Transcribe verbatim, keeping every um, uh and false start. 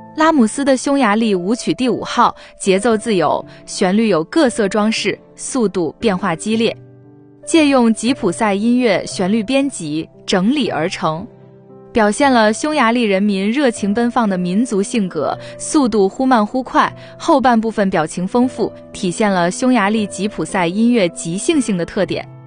拉姆斯的匈牙利舞曲第五号节奏自由，旋律有各色装饰，速度变化激烈，借用吉普赛音乐旋律编辑整理而成，表现了匈牙利人民热情奔放的民族性格，速度忽慢忽快，后半部分表情丰富，体现了匈牙利吉普赛音乐即兴性的特点。